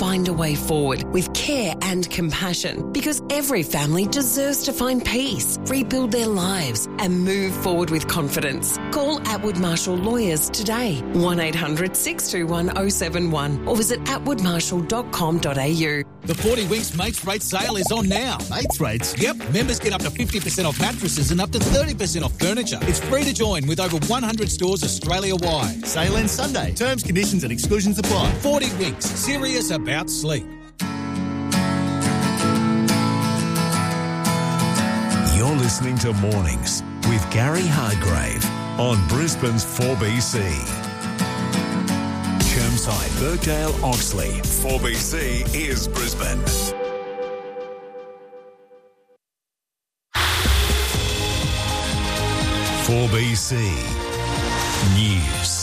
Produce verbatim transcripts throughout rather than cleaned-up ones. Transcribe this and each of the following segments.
find a way forward with care and compassion, because every family deserves to find peace, rebuild their lives and move forward with confidence. Call Atwood Marshall Lawyers today, one eight hundred six two one oh seven one, or visit atwood marshall dot com dot a u. The forty Winks Mates Rate sale is on now. Mates Rates? Yep, members get up to fifty percent off mattresses and up to thirty percent off furniture. It's free to join with over one hundred stores Australia-wide. Sale ends Sunday. Terms, conditions and exclusions apply. forty Winks, serious about sleep. You're listening to Mornings with Gary Hargrave on Brisbane's four B C. Chermside, Birkdale, Oxley. four B C is Brisbane. four B C News.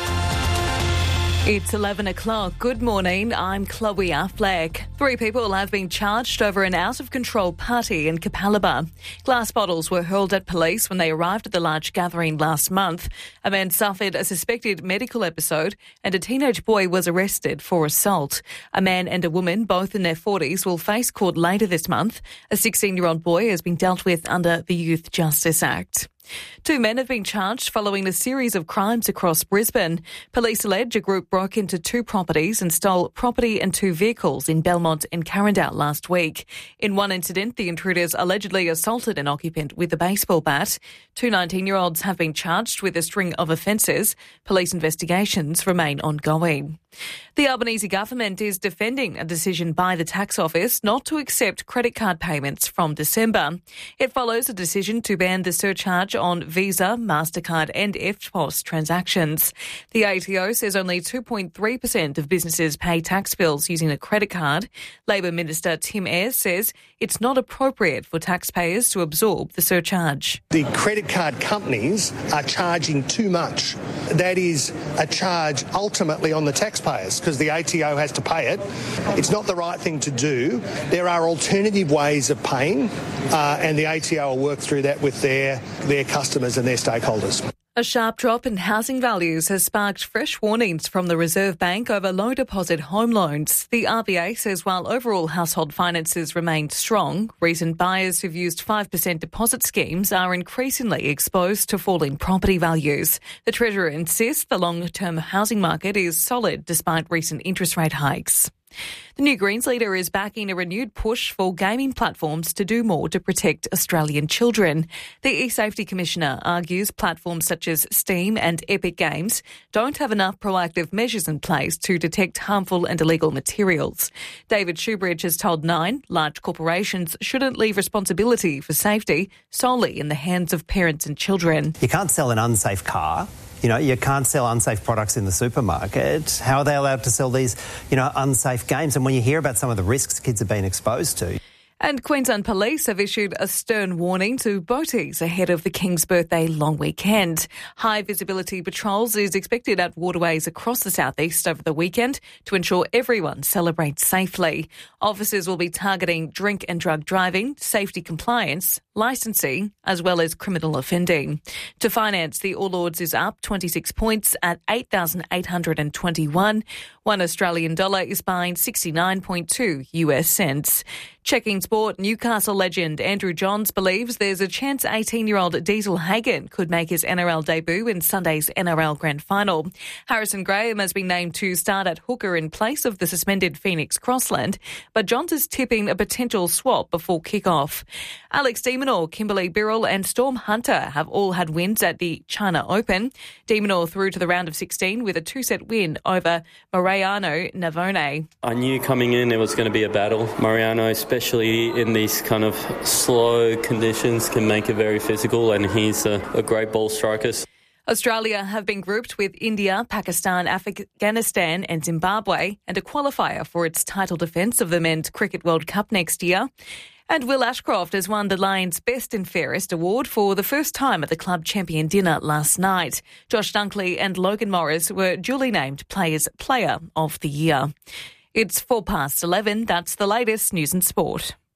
It's eleven o'clock. Good morning. I'm Chloe Affleck. Three people have been charged over an out-of-control party in Capalaba. Glass bottles were hurled at police when they arrived at the large gathering last month. A man suffered a suspected medical episode and a teenage boy was arrested for assault. A man and a woman, both in their forties, will face court later this month. A sixteen-year-old boy has been dealt with under the Youth Justice Act. Two men have been charged following a series of crimes across Brisbane. Police allege a group broke into two properties and stole property and two vehicles in Belmont and Carindale last week. In one incident, the intruders allegedly assaulted an occupant with a baseball bat. Two nineteen-year-olds have been charged with a string of offences. Police investigations remain ongoing. The Albanese government is defending a decision by the tax office not to accept credit card payments from December. It follows a decision to ban the surcharge on Visa, MasterCard and E F T P O S transactions. The A T O says only two point three percent of businesses pay tax bills using a credit card. Labor Minister Tim Ayres says it's not appropriate for taxpayers to absorb the surcharge. The credit card companies are charging too much. That is a charge ultimately on the taxpayers because the A T O has to pay it. It's not the right thing to do. There are alternative ways of paying uh, and the A T O will work through that with their, their customers and their stakeholders. A sharp drop in housing values has sparked fresh warnings from the Reserve Bank over low deposit home loans. The R B A says while overall household finances remain strong, recent buyers who've used five percent deposit schemes are increasingly exposed to falling property values. The Treasurer insists the long-term housing market is solid despite recent interest rate hikes. The New Greens leader is backing a renewed push for gaming platforms to do more to protect Australian children. The eSafety Commissioner argues platforms such as Steam and Epic Games don't have enough proactive measures in place to detect harmful and illegal materials. David Shoebridge has told Nine large corporations shouldn't leave responsibility for safety solely in the hands of parents and children. You can't sell an unsafe car. You know, you can't sell unsafe products in the supermarket. How are they allowed to sell these, you know, unsafe games? And when you hear about some of the risks kids have been exposed to. And Queensland Police have issued a stern warning to boaties ahead of the King's Birthday long weekend. High visibility patrols is expected at waterways across the southeast over the weekend to ensure everyone celebrates safely. Officers will be targeting drink and drug driving, safety compliance, licensing, as well as criminal offending. To finance, the All Ords is up twenty-six points at eight thousand eight hundred twenty-one. One Australian dollar is buying sixty-nine point two U S cents. Checking sport, Newcastle legend Andrew Johns believes there's a chance eighteen-year-old Diesel Hagan could make his N R L debut in Sunday's N R L Grand Final. Harrison Graham has been named to start at hooker in place of the suspended Phoenix Crossland, but Johns is tipping a potential swap before kick-off. Alex de Minaur, Kimberly Birrell and Storm Hunter have all had wins at the China Open. De Minaur through to the round of sixteen with a two-set win over Mariano Navone. I knew coming in it was going to be a battle. Mariano, especially in these kind of slow conditions, can make it very physical, and he's a, a great ball striker. Australia have been grouped with India, Pakistan, Afghanistan and Zimbabwe, and a qualifier for its title defence of the Men's Cricket World Cup next year. And Will Ashcroft has won the Lions Best and Fairest award for the first time at the club champion dinner last night. Josh Dunkley and Logan Morris were duly named Players Player of the Year. It's four past eleven. That's the latest news and sport.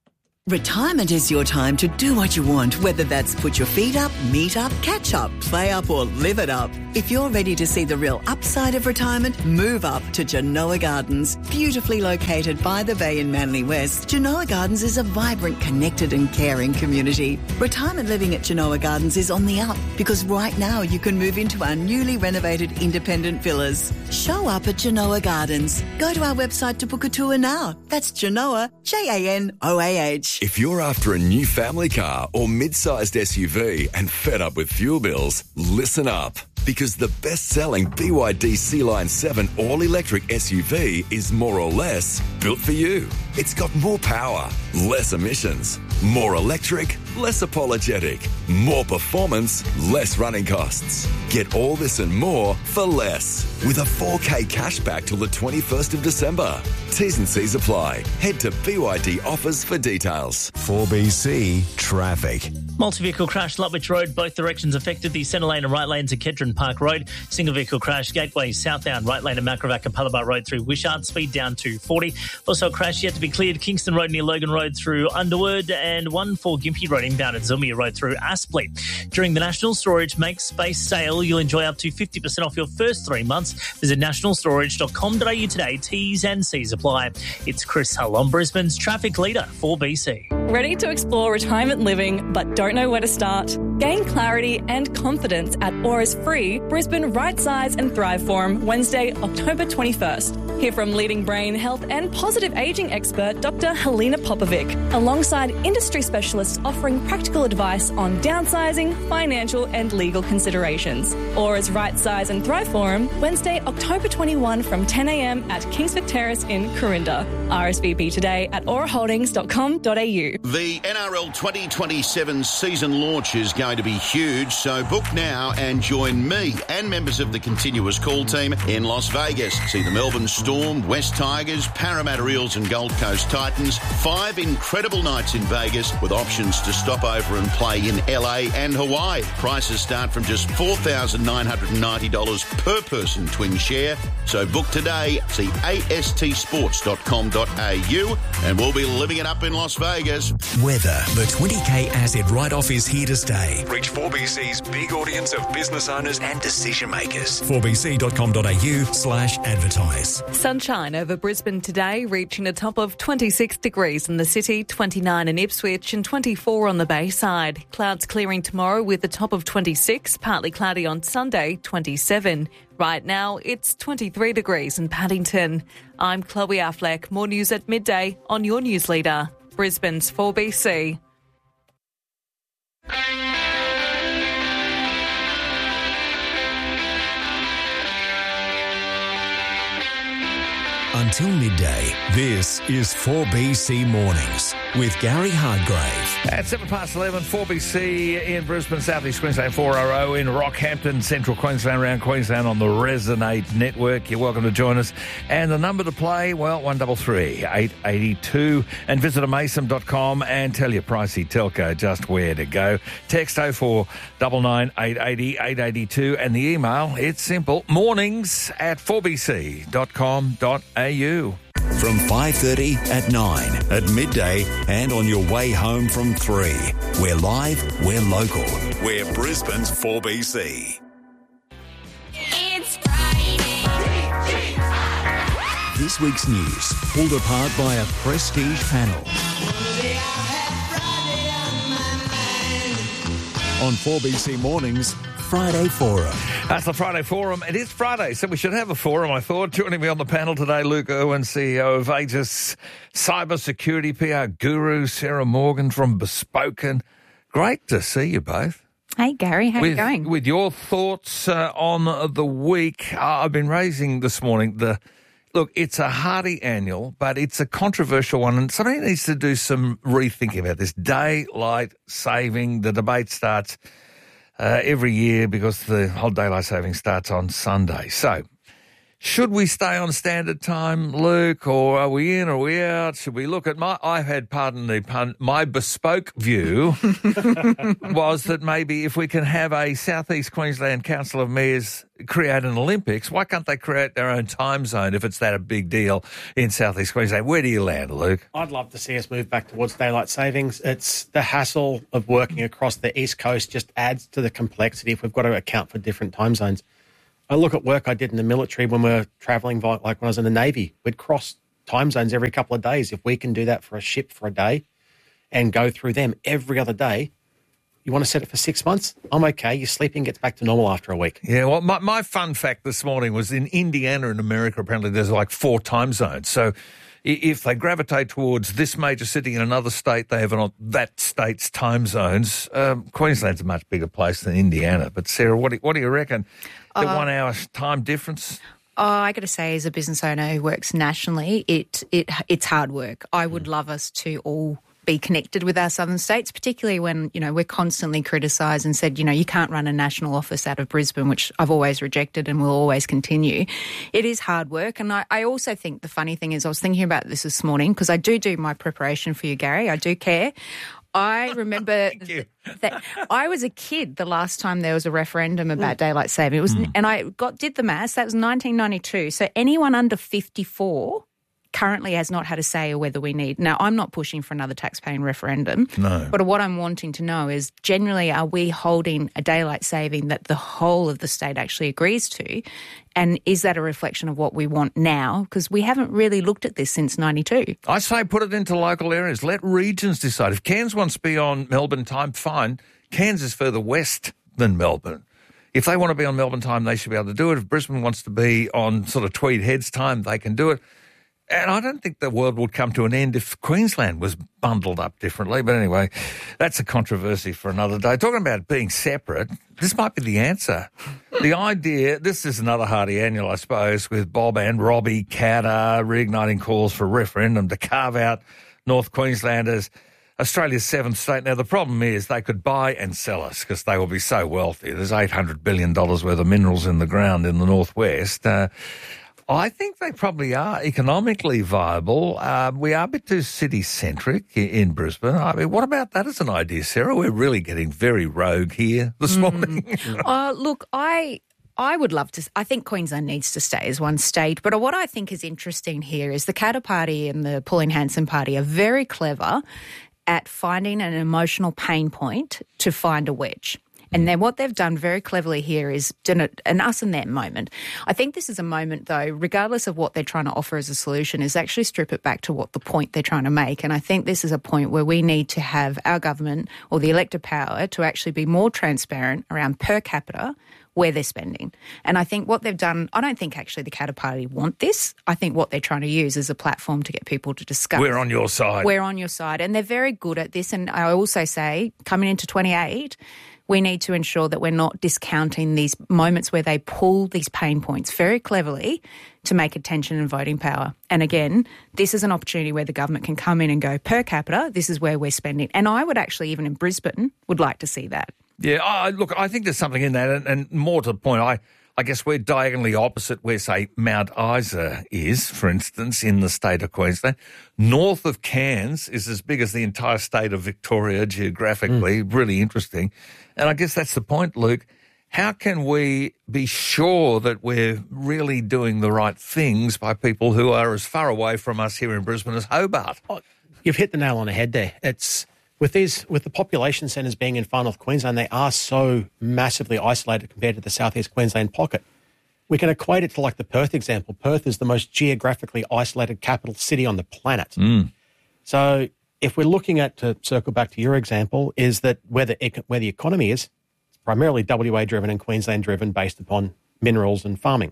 Retirement is your time to do what you want, whether that's put your feet up, meet up, catch up, play up or live it up. If you're ready to see the real upside of retirement, move up to Genoa Gardens. Beautifully located by the bay in Manly West, Genoa Gardens is a vibrant, connected and caring community. Retirement living at Genoa Gardens is on the up because right now you can move into our newly renovated independent villas. Show up at Genoa Gardens. Go to our website to book a tour now. That's Genoa, J A N O A H. If you're after a new family car or mid-sized S U V and fed up with fuel bills, listen up. Because the best-selling B Y D C-Line seven all-electric S U V is more or less built for you. It's got more power, less emissions, more electric, less apologetic, more performance, less running costs. Get all this and more for less with a four K cashback till the twenty-first of December. T's and C's apply. Head to B Y D offers for details. four B C Traffic. Multi-vehicle crash, Lutwich Road, both directions affected. The centre lane and right lanes at Kedron Park Road. Single vehicle crash, Gateway southbound, right lane at Macrovac and Palabar Road through Wishart, speed down to forty. Also a crash yet to be cleared, Kingston Road near Logan Road through Underwood, and one for Gympie Road inbound at Zilmia Road through Aspley. During the National Storage Make Space sale, you'll enjoy up to fifty percent off your first three months. Visit national storage dot com dot a u today. T's and C's apply. It's Chris Hull on Brisbane's traffic leader, four B C. Ready to explore retirement living but don't know where to start? Gain clarity and confidence at Aura's free Brisbane Right Size and Thrive Forum, Wednesday, October twenty-first. Hear from leading brain health and positive ageing expert Doctor Helena Popovic, alongside industry specialists offering practical advice on downsizing, financial and legal considerations. Aura's Right Size and Thrive Forum, Wednesday, October twenty-first from ten a m at Kingsford Terrace in Corinda. R S V P today at aura holdings dot com dot a u. The N R L twenty twenty-seven season launch is going to be huge, so book now and join me and members of the Continuous Call team in Las Vegas. See the Melbourne Storm, West Tigers, Parramatta Eels and Gold Coast Titans. Five incredible nights in Vegas with options to stop over and play in L A and Hawaii. Prices start from just four thousand nine hundred ninety dollars per person twin share. So book today. See a s t sports dot com dot a u and we'll be living it up in Las Vegas. Weather. The twenty K asset write-off is here to stay. Reach four B C's big audience of business owners and decision makers. four b c dot com dot a u slash advertise. Sunshine over Brisbane today, reaching a top of twenty-six degrees in the city, twenty-nine in Ipswich and twenty-four on the Bayside. Clouds clearing tomorrow with a top of twenty-six, partly cloudy on Sunday, twenty-seven. Right now, it's twenty-three degrees in Paddington. I'm Chloe Affleck. More news at midday on your news leader, Brisbane's four B C. Until midday, this is four B C Mornings with Gary Hardgrave. At seven past eleven, four B C in Brisbane, South East Queensland, four R O in Rockhampton, Central Queensland, around Queensland on the Resonate Network. You're welcome to join us. And the number to play, well, one three three, eight eight two. And visit amason dot com and tell your pricey telco just where to go. Text oh four nine nine, eight eight oh, eight eight two. And the email, it's simple, mornings at four b c dot com dot a u. From five thirty at nine, at midday and on your way home from three. We're live, we're local. We're Brisbane's four B C. It's Friday. This week's news, pulled apart by a prestige panel. On four B C Mornings, Friday Forum. That's the Friday Forum. It is Friday, so we should have a forum, I thought. Joining me on the panel today, Luke Irwin, C E O of Aegis Cybersecurity P R Guru, Sarah Morgan from Bespoken. Great to see you both. Hey, Gary, how are with, you going? With your thoughts uh, on the week, uh, I've been raising this morning the... Look, it's a hearty annual, but it's a controversial one, and somebody needs to do some rethinking about this. Daylight saving, the debate starts uh, every year because the whole daylight saving starts on Sunday. So, Should we stay on standard time, Luke, or are we in or are we out? Should we look at my, I had, pardon the pun, my bespoke view was that maybe if we can have a South East Queensland Council of Mayors create an Olympics, why can't they create their own time zone if it's that a big deal in South East Queensland? Where do you land, Luke? I'd love to see us move back towards daylight savings. It's the hassle of working across the East Coast just adds to the complexity if we've got to account for different time zones. I look at work I did in the military when we were travelling, like when I was in the Navy. We'd cross time zones every couple of days. If we can do that for a ship for a day and go through them every other day, you want to set it for six months? I'm okay. Your sleeping gets back to normal after a week. Yeah, well, my, my fun fact this morning was in Indiana in America, apparently there's like four time zones. So if they gravitate towards this major city in another state, they have an, that state's time zones. Um, Queensland's a much bigger place than Indiana. But, Sarah, what do, what do you reckon? The Uh, one-hour time difference? Oh, I got to say, as a business owner who works nationally, it it it's hard work. I would love us to all be connected with our southern states, particularly when, you know, we're constantly criticised and said, you know, you can't run a national office out of Brisbane, which I've always rejected and will always continue. It is hard work. And I, I also think the funny thing is I was thinking about this this morning because I do do my preparation for you, Gary. I do care. I remember that I was a kid the last time there was a referendum about mm. daylight saving. It was, mm. and I got did the maths. That was nineteen ninety-two. So anyone under fifty-four currently has not had a say or whether we need. Now, I'm not pushing for another taxpaying referendum. No. But what I'm wanting to know is generally are we holding a daylight saving that the whole of the state actually agrees to? And is that a reflection of what we want now? Because we haven't really looked at this since ninety-two. I say put it into local areas. Let regions decide. If Cairns wants to be on Melbourne time, fine. Cairns is further west than Melbourne. If they want to be on Melbourne time, they should be able to do it. If Brisbane wants to be on sort of Tweed Heads time, they can do it. And I don't think the world would come to an end if Queensland was bundled up differently. But anyway, that's a controversy for another day. Talking about being separate, this might be the answer. The idea, this is another Hardy annual, I suppose, with Bob and Robbie Katter reigniting calls for referendum to carve out North Queensland as Australia's seventh state. Now, the problem is they could buy and sell us because they will be so wealthy. There's eight hundred billion dollars worth of minerals in the ground in the northwest. Uh, I think they probably are economically viable. Uh, we are a bit too city-centric in, in Brisbane. I mean, what about that as an idea, Sarah? We're really getting very rogue here this mm. morning. uh, look, I... I would love to. I think Queensland needs to stay as one state. But what I think is interesting here is the Katter Party and the Pauline Hanson Party are very clever at finding an emotional pain point to find a wedge. And then what they've done very cleverly here is done it, an us and them moment. I think this is a moment, though, regardless of what they're trying to offer as a solution, is actually strip it back to what the point they're trying to make. And I think this is a point where we need to have our government or the elected power to actually be more transparent around per capita where they're spending. And I think what they've done, I don't think actually the Katter Party want this. I think what they're trying to use is a platform to get people to discuss. We're on your side. We're on your side. And they're very good at this. And I also say, coming into twenty-eight, we need to ensure that we're not discounting these moments where they pull these pain points very cleverly to make attention and voting power. And again, this is an opportunity where the government can come in and go, per capita, this is where we're spending. And I would actually, even in Brisbane, would like to see that. Yeah, uh, look, I think there's something in that. And, and more to the point, I, I guess we're diagonally opposite where, say, Mount Isa is, for instance, in the state of Queensland. North of Cairns is as big as the entire state of Victoria geographically. Mm. Really interesting. And I guess that's the point, Luke. How can we be sure that we're really doing the right things by people who are as far away from us here in Brisbane as Hobart? Oh, you've hit the nail on the head there. It's with these, with the population centres being in far north Queensland, they are so massively isolated compared to the southeast Queensland pocket. We can equate it to like the Perth example. Perth is the most geographically isolated capital city on the planet. Mm. So if we're looking at, to circle back to your example, is that where the, where the economy is, it's primarily W A-driven and Queensland-driven based upon minerals and farming.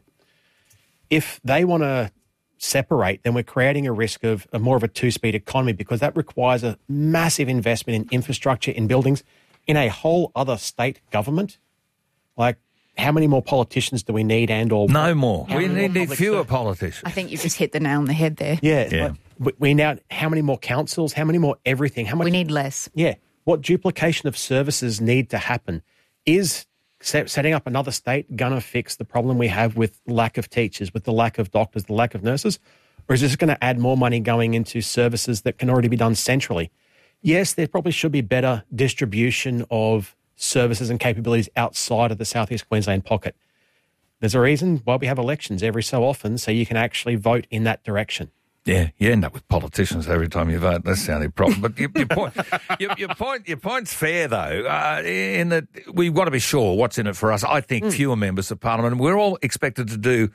If they want to separate, then we're creating a risk of a more of a two-speed economy because that requires a massive investment in infrastructure, in buildings, in a whole other state government. Like, how many more politicians do we need and or... No more. We need, more need fewer service? politicians. I think you've just hit the nail on the head there. Yeah. yeah. Like, we now, how many more councils? How many more everything? How much? We need less. Yeah. What duplication of services need to happen? Is set, setting up another state going to fix the problem we have with lack of teachers, with the lack of doctors, the lack of nurses? Or is this going to add more money going into services that can already be done centrally? Yes, there probably should be better distribution of services and capabilities outside of the Southeast Queensland pocket. There's a reason why we have elections every so often, so you can actually vote in that direction. Yeah, you end up with politicians every time you vote. That's the only problem. But your, your point, your, your point, your point's fair though. Uh, in that we've got to be sure what's in it for us. I think mm. fewer members of parliament. We're all expected to do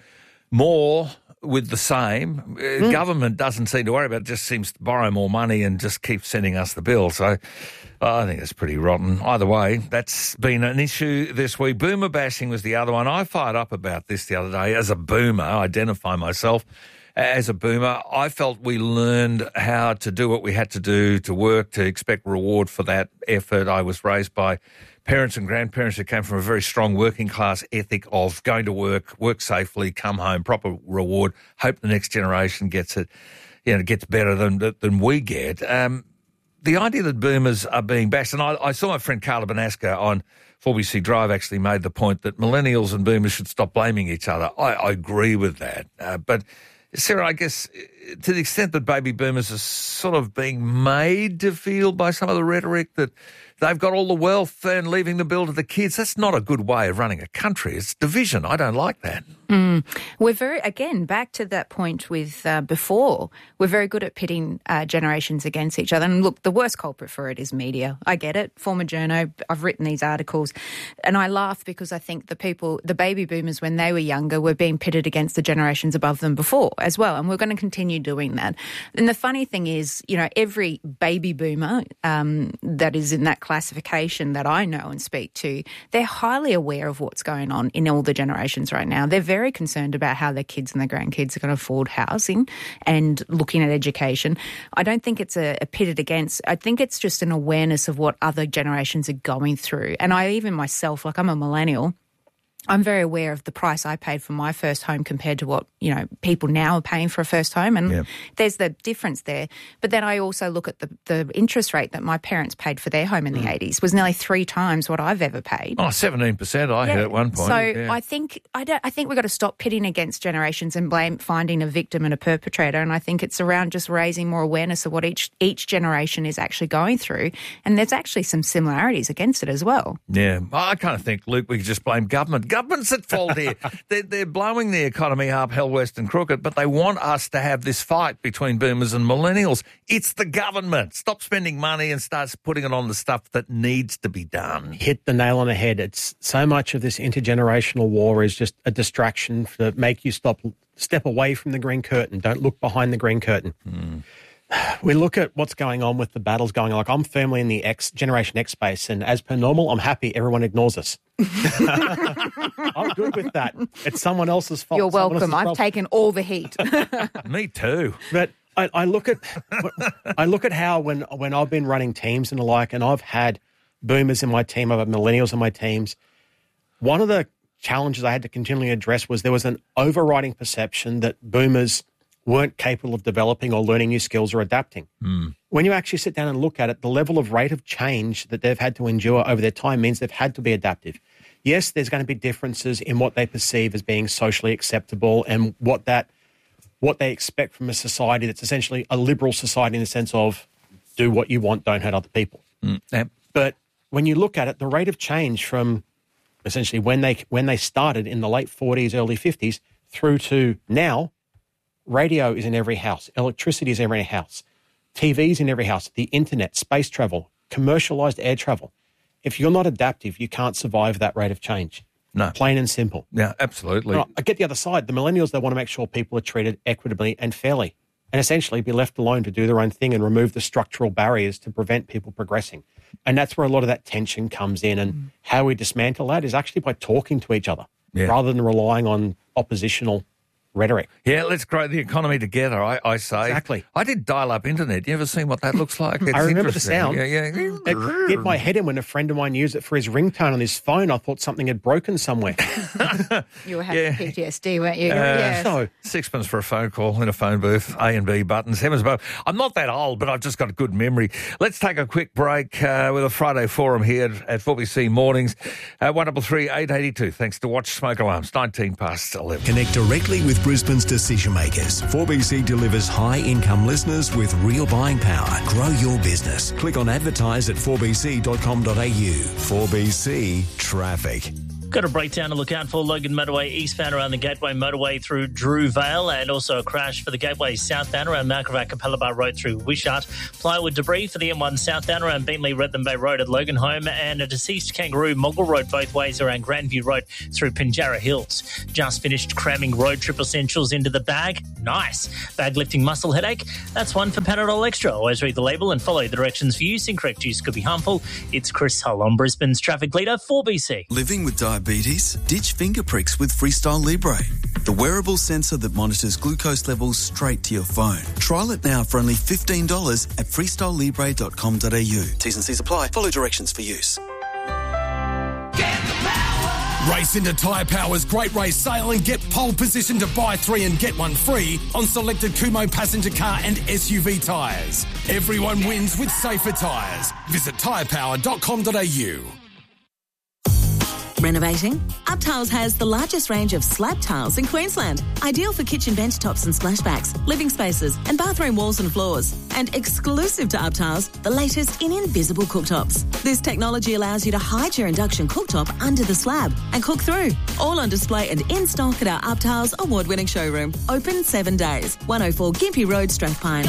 more with the same. Uh, mm. Government doesn't seem to worry about it, just seems to borrow more money and just keep sending us the bill. So uh, I think it's pretty rotten. Either way, that's been an issue this week. Boomer bashing was the other one. I fired up about this the other day. As a boomer, I identify myself as a boomer. I felt we learned how to do what we had to do to work, to expect reward for that effort. I was raised by parents and grandparents who came from a very strong working class ethic of going to work, work safely, come home, proper reward, hope the next generation gets it, you know, gets better than than we get. Um, the idea that boomers are being bashed, and I, I saw my friend Carla Banaska on four B C Drive actually made the point that millennials and boomers should stop blaming each other. I, I agree with that. Uh, but Sarah, I guess to the extent that baby boomers are sort of being made to feel by some of the rhetoric that they've got all the wealth and leaving the bill to the kids, that's not a good way of running a country. It's division. I don't like that. Mm. We're very, again, back to that point with uh, before, we're very good at pitting uh, generations against each other. And look, the worst culprit for it is media. I get it. Former journo, I've written these articles. And I laugh because I think the people, the baby boomers, when they were younger, were being pitted against the generations above them before as well. And we're going to continue doing that. And the funny thing is, you know, every baby boomer um, that is in that classification that I know and speak to, they're highly aware of what's going on in all the generations right now. They're very concerned about how their kids and their grandkids are going to afford housing and looking at education. I don't think it's a, a pitted against. I think it's just an awareness of what other generations are going through. And I even myself, like I'm a millennial, I'm very aware of the price I paid for my first home compared to what, you know, people now are paying for a first home. And yep. there's the difference there. But then I also look at the, the interest rate that my parents paid for their home in the mm. eighties was nearly three times what I've ever paid. Oh, seventeen percent I yeah. heard at one point. So yeah. I think I, don't, I think we've got to stop pitting against generations and blame finding a victim and a perpetrator. And I think it's around just raising more awareness of what each each generation is actually going through. And there's actually some similarities against it as well. Yeah. I kind of think, Luke, we could just blame government. Government's at fault here. they're, they're blowing the economy up hell west and crooked, but they want us to have this fight between boomers and millennials. It's the government. Stop spending money and start putting it on the stuff that needs to be done. Hit the nail on the head. It's so much of this intergenerational war is just a distraction to make you stop, step away from the green curtain. Don't look behind the green curtain. Mm. We look at what's going on with the battles going on. Like I'm firmly in the X Generation X space, and as per normal, I'm happy everyone ignores us. I'm good with that. It's someone else's fault. You're welcome. I've taken all the heat. Me too. But I, I look at I look at how when when I've been running teams and the like, and I've had boomers in my team, I've had millennials in my teams. One of the challenges I had to continually address was there was an overriding perception that boomers weren't capable of developing or learning new skills or adapting. Mm. When you actually sit down and look at it, the level of rate of change that they've had to endure over their time means they've had to be adaptive. Yes, there's going to be differences in what they perceive as being socially acceptable and what that what they expect from a society that's essentially a liberal society in the sense of do what you want, don't hurt other people. Mm. Yep. But when you look at it, the rate of change from essentially when they when they started in the late forties, early fifties through to now, radio is in every house. Electricity is in every house. T V's in every house. The internet, space travel, commercialised air travel. If you're not adaptive, you can't survive that rate of change. No. Plain and simple. Yeah, absolutely. Now, I get the other side. The millennials, they want to make sure people are treated equitably and fairly and essentially be left alone to do their own thing and remove the structural barriers to prevent people progressing. And that's where a lot of that tension comes in. And mm. how we dismantle that is actually by talking to each other yeah. rather than relying on oppositional rhetoric. Yeah, let's grow the economy together, I, I say. Exactly. I did dial-up internet. You ever seen what that looks like? It's I remember the interesting. sound. Yeah, yeah. It hit my head in when a friend of mine used it for his ringtone on his phone. I thought something had broken somewhere. You were having Yeah. P T S D, weren't you? Uh, yes. so, sixpence for a phone call in a phone booth, A and B buttons, heavens above. I'm not that old, but I've just got a good memory. Let's take a quick break uh, with a Friday forum here at four B C Mornings. Uh, one double three eight eighty two. Thanks to Watch Smoke Alarms. nineteen past eleven. Connect directly with Brisbane's decision makers. four B C delivers high-income listeners with real buying power. Grow your business. Click on advertise at four b c dot com dot a u. four B C Traffic. Got a breakdown to look out for Logan Motorway eastbound around the Gateway Motorway through Drew Vale, and also a crash for the Gateway southbound around Malcravac Capella Road through Wishart. Plywood debris for the M one southbound around Bentley Redland Bay Road at Logan Home, and a deceased kangaroo Mogul Road both ways around Grandview Road through Pinjarra Hills. Just finished cramming road trip essentials into the bag. Nice. Bag lifting muscle headache? That's one for Panadol Extra. Always read the label and follow the directions for use. Incorrect use could be harmful. It's Chris Hull on Brisbane's traffic leader, four B C. Living with diabetes? Ditch finger pricks with Freestyle Libre, the wearable sensor that monitors glucose levels straight to your phone. Trial it now for only fifteen dollars at freestyle libre dot com dot a u. T's and C's apply. Follow directions for use. Race into Tyre Power's Great Race Sale and get pole position to buy three and get one free on selected Kumo passenger car and S U V tyres. Everyone wins with safer tyres. Visit tyre power dot com dot a u. Renovating? UpTiles has the largest range of slab tiles in Queensland. Ideal for kitchen bench tops and splashbacks, living spaces and bathroom walls and floors. And exclusive to UpTiles, the latest in invisible cooktops. This technology allows you to hide your induction cooktop under the slab and cook through. All on display and in stock at our UpTiles award-winning showroom. Open seven days. one oh four Gympie Road, Strathpine.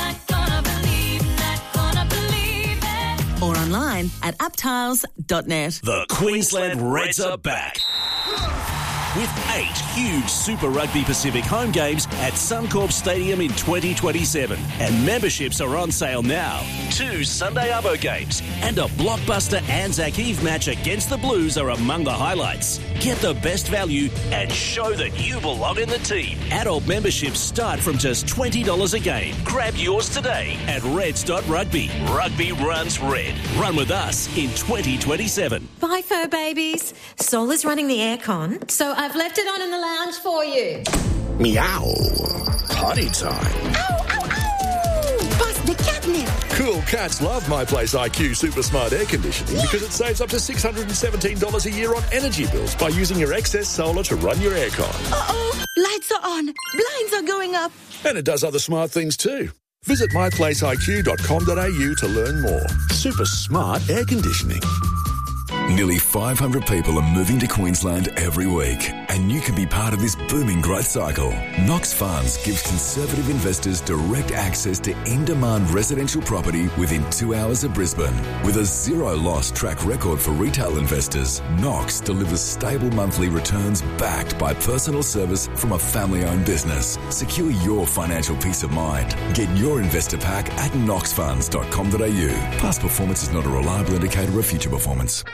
Or online at uptiles dot net. The Queensland Reds are back. With eight huge Super Rugby Pacific home games at Suncorp Stadium in twenty twenty-seven. And memberships are on sale now. Two Sunday Arvo games and a blockbuster Anzac Eve match against the Blues are among the highlights. Get the best value and show that you belong in the team. Adult memberships start from just twenty dollars a game. Grab yours today at reds dot rugby. Rugby runs red. Run with us in twenty twenty-seven. Bye, fur babies. Sol is running the aircon, so I've left it on in the lounge for you. Meow. Potty time. Ow, ow, ow! Bust the catnip. Cool cats love My Place I Q Super Smart Air Conditioning because it saves up to six hundred seventeen dollars a year on energy bills by using your excess solar to run your aircon. Uh-oh, lights are on. Blinds are going up. And it does other smart things too. Visit my place I Q dot com dot a u to learn more. Super smart air conditioning. Nearly five hundred people are moving to Queensland every week, and you can be part of this booming growth cycle. Knox Funds gives conservative investors direct access to in-demand residential property within two hours of Brisbane. With a zero-loss track record for retail investors, Knox delivers stable monthly returns backed by personal service from a family-owned business. Secure your financial peace of mind. Get your investor pack at knox funds dot com dot a u. Past performance is not a reliable indicator of future performance.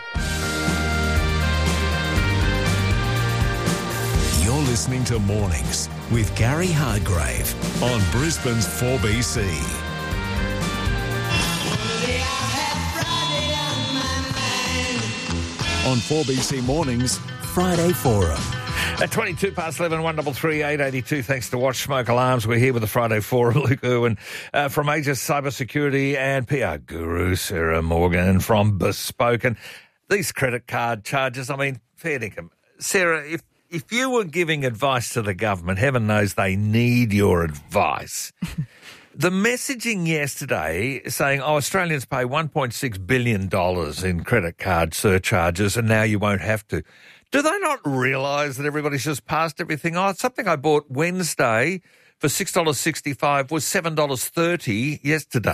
You're listening to Mornings with Gary Hardgrave on Brisbane's four B C. On four B C Mornings, Friday Forum. At twenty-two past eleven, one double three eight eighty two. Thanks to Watch Smoke Alarms. We're here with the Friday Forum. Luke Irwin uh, from Aegis Cybersecurity and P R guru Sarah Morgan from Bespoke. And these credit card charges, I mean, fair dinkum. Sarah, if if you were giving advice to the government, heaven knows they need your advice. The messaging yesterday saying, oh, Australians pay one point six billion dollars in credit card surcharges and now you won't have to. Do they not realise that everybody's just passed everything on? Something I bought Wednesday for six dollars sixty-five was seven dollars thirty yesterday.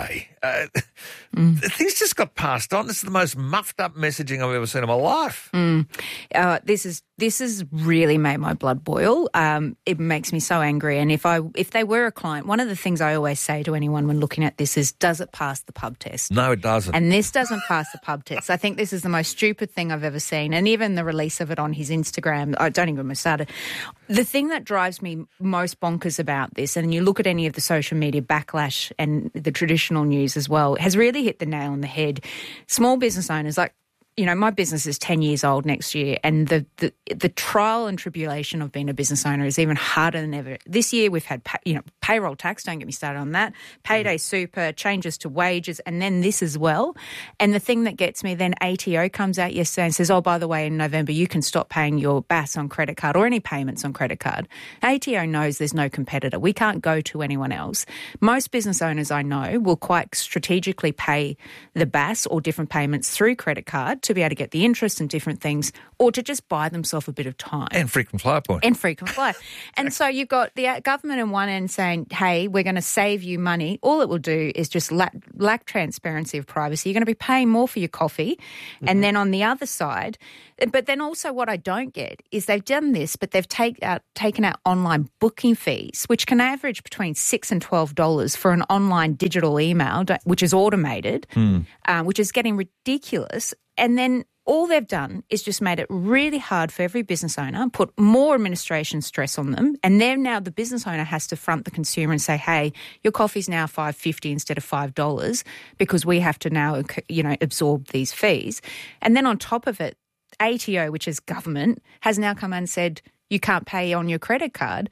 Uh, mm. Things just got passed on. This is the most muffed up messaging I've ever seen in my life. Mm. Uh, this is this has really made my blood boil. Um, it makes me so angry. And if I if they were a client, one of the things I always say to anyone when looking at this is, does it pass the pub test? No, it doesn't. And this doesn't pass the pub test. I think this is the most stupid thing I've ever seen. And even the release of it on his Instagram, I don't even get me started. The thing that drives me most bonkers about this, and you look at any of the social media backlash and the traditional news as well, has really hit the nail on the head. Small business owners, like, you know, my business is ten years old next year, and the, the the trial and tribulation of being a business owner is even harder than ever. This year we've had, pay, you know, payroll tax, don't get me started on that, payday super, changes to wages, and then this as well. And the thing that gets me, then A T O comes out yesterday and says, oh, by the way, in November you can stop paying your B A S on credit card or any payments on credit card. A T O knows there's no competitor. We can't go to anyone else. Most business owners I know will quite strategically pay the B A S or different payments through credit card to be able to get the interest and different things, or to just buy themselves a bit of time. And frequent flyer point. And frequent flyer. And so you've got the government on one end saying, hey, we're going to save you money. All it will do is just lack, lack transparency of privacy. You're going to be paying more for your coffee. Mm-hmm. And then on the other side, but then also what I don't get is they've done this, but they've take out, taken out online booking fees, which can average between six dollars and twelve dollars for an online digital email, which is automated, mm. uh, which is getting ridiculous. And then all they've done is just made it really hard for every business owner, put more administration stress on them, and then now the business owner has to front the consumer and say, hey, your coffee's now five dollars fifty instead of five dollars because we have to now, you know, absorb these fees. And then on top of it, A T O, which is government, has now come and said you can't pay on your credit card.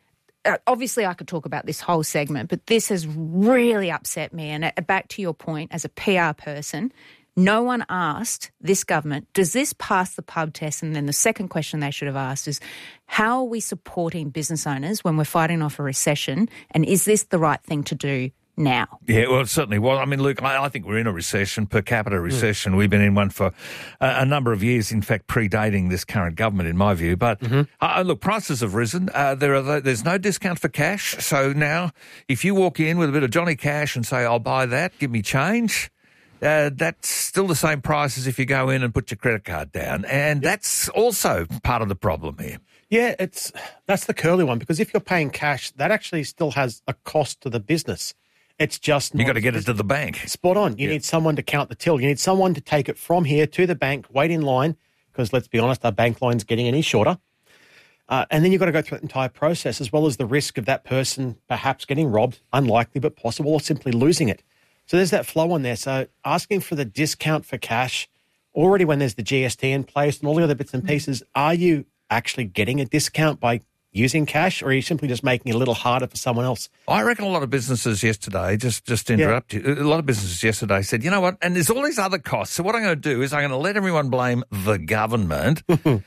Uh, obviously, I could talk about this whole segment, but this has really upset me. And uh, back to your point, as a P R person, no one asked this government, does this pass the pub test? And then the second question they should have asked is, how are we supporting business owners when we're fighting off a recession? And is this the right thing to do now? Yeah, well, it certainly was. I mean, Luke, I, I think we're in a recession, per capita recession. Mm. We've been in one for a, a number of years, in fact, predating this current government, in my view. But, mm-hmm. uh, look, prices have risen. Uh, there are There's no discount for cash. So now, if you walk in with a bit of Johnny Cash and say, I'll buy that, give me change, Uh, that's still the same price as if you go in and put your credit card down. And that's also part of the problem here. Yeah, it's that's the curly one, because if you're paying cash, that actually still has a cost to the business. It's just not... You've got to get it to the bank. Spot on. You yeah. need someone to count the till. You need someone to take it from here to the bank, wait in line, because let's be honest, our bank line's getting any shorter. Uh, and then you've got to go through the entire process, as well as the risk of that person perhaps getting robbed, unlikely but possible, or simply losing it. So there's that flow on there. So asking for the discount for cash, already when there's the G S T in place and all the other bits and pieces, are you actually getting a discount by using cash, or are you simply just making it a little harder for someone else? I reckon a lot of businesses yesterday, just, just to interrupt yeah. you, a lot of businesses yesterday said, you know what, and there's all these other costs. So what I'm going to do is I'm going to let everyone blame the government.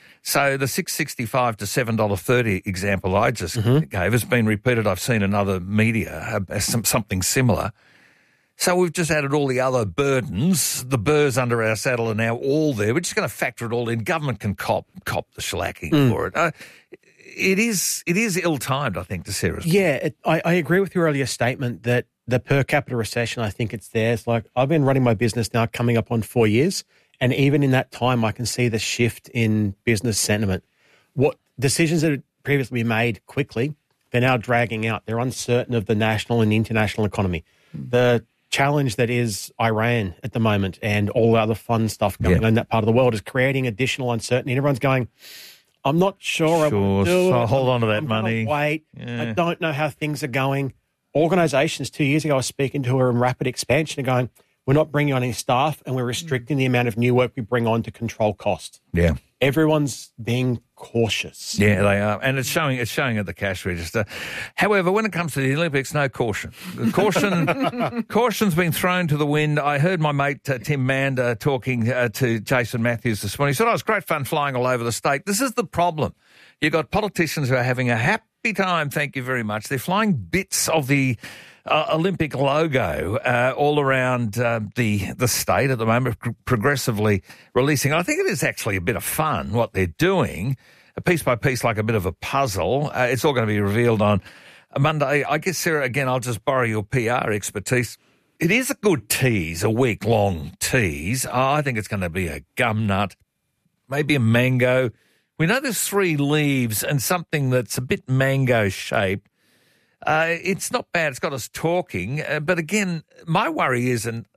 So the six dollars sixty-five to seven dollars thirty example I just mm-hmm. gave has been repeated. I've seen in other media uh, something similar. So we've just added all the other burdens. The burrs under our saddle are now all there. We're just going to factor it all in. Government can cop cop the shellacking mm. for it. Uh, it is it is ill-timed, I think, to seriously. Yeah, it, I, I agree with your earlier statement that the per capita recession, I think it's there. It's like I've been running my business now coming up on four years, and even in that time I can see the shift in business sentiment. What decisions that had previously been made quickly, they're now dragging out. They're uncertain of the national and international economy. Mm. The challenge that is Iran at the moment and all the other fun stuff going yeah. on in that part of the world is creating additional uncertainty. And everyone's going, I'm not sure. Sure, I will do so it. hold on to that I'm money. Wait, yeah. I don't know how things are going. Organisations two years ago I was speaking to are in rapid expansion and going, we're not bringing on any staff and we're restricting the amount of new work we bring on to control costs. Yeah. Everyone's being cautious. Yeah, they are. And it's showing it's showing at the cash register. However, when it comes to the Olympics, no caution. Caution caution's been thrown to the wind. I heard my mate uh, Tim Mander talking uh, to Jason Matthews this morning. He said, oh, it's great fun flying all over the state. This is the problem. You've got politicians who are having a happy time, thank you very much. They're flying bits of the Uh, Olympic logo uh, all around uh, the the state at the moment, pro- progressively releasing. I think it is actually a bit of fun what they're doing, uh, piece by piece, like a bit of a puzzle. Uh, it's all going to be revealed on Monday. I guess, Sarah, again, I'll just borrow your P R expertise. it is a good tease, a week-long tease. Oh, I think it's going to be a gum nut, maybe a mango. We know there's three leaves and something that's a bit mango-shaped. Uh, it's not bad. It's got us talking. Uh, but again, my worry is, and